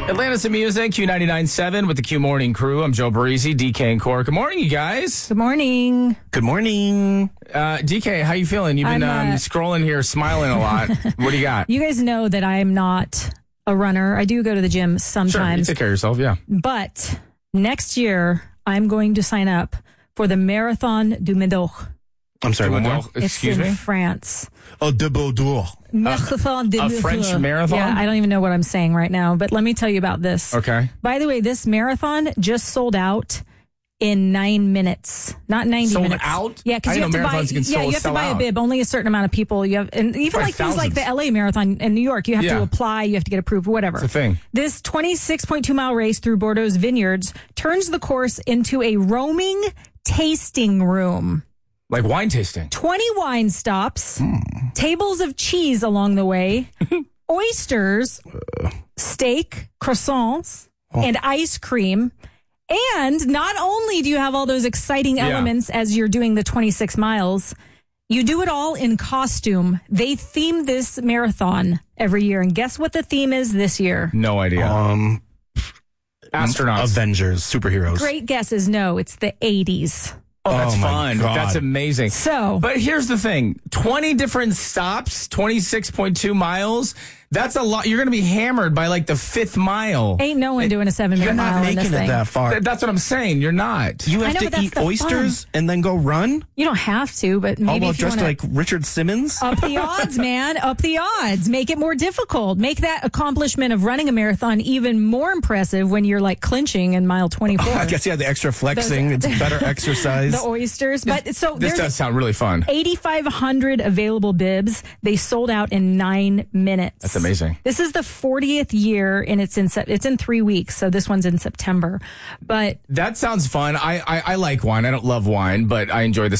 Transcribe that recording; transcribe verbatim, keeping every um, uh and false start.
Atlantis of Music, Q ninety-nine point seven with the Q Morning Crew. I'm Joe Barisi, D K and Core. Good morning, you guys. Good morning. Good morning. Uh, D K, how you feeling? You've been I'm, uh, um, scrolling here, smiling a lot. What do you got? You guys know that I am not a runner. I do go to the gym Sure, you sometimes. take care of yourself, yeah. But next year, I'm going to sign up for the Marathon du Médoc. I'm sorry, one more. Excuse it's in me? France. Oh, de Bordeaux. Marathon du a Médoc. French marathon? Yeah, I don't even know what I'm saying right now, but let me tell you about this. Okay. By the way, this marathon just sold out in nine minutes, not ninety Sold minutes. out? Yeah, I because you have didn't to know buy. marathons can Yeah, sell- you have to sell buy out. a bib. Only a certain amount of people. You have, and even Like like things like thousands. the L A Marathon in New York, you have Yeah. to apply. You have to get approved. Whatever. It's a thing. This twenty-six point two mile race through Bordeaux's vineyards turns the course into a roaming tasting room. Like wine tasting. twenty wine stops, tables of cheese along the way, oysters, steak, croissants, and ice cream. And not only do you have all those exciting Yeah. elements as you're doing the twenty-six miles, you do it all in costume. They theme this marathon every year. And guess what the theme is this year? No idea. Um, Astronauts. Avengers, superheroes. Great guess is no, it's the eighties. Oh, that's Oh, my fun. God. That's amazing. So, But here's the thing. twenty different stops, twenty-six point two miles. That's a lot. You're going to be hammered by like the fifth mile. ain't no one doing a seven minute You're mile not in this making it thing. that far. Th- That's what I'm saying. You're not. You I have know, but to that's eat the oysters and then go run? You don't have to, but All maybe while if you dressed want like Richard Simmons? Up the odds, man. Up the odds. Make it more difficult. Make that accomplishment of running a marathon even more impressive when you're like clinching in mile twenty-four. I guess, yeah, the extra flexing. Those- It's better exercise. The oysters. But so This there's does sound really fun. eighty-five hundred available bibs. They sold out in nine minutes. That's amazing. This is the fortieth year, and it's in Sep- it's in three weeks. So this one's in September. But That sounds fun. I, I, I like wine. I don't love wine, but I enjoy the